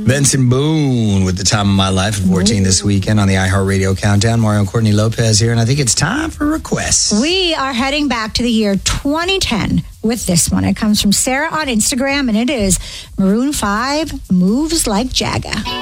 Benson Boone with The Time of My Life at 14 this weekend on the iHeartRadio Countdown. Mario and Courtney Lopez here, and I think it's time for requests. We are heading back to the year 2010 with this one. It comes from Sarah on Instagram, and it is Maroon 5, Moves Like Jagger.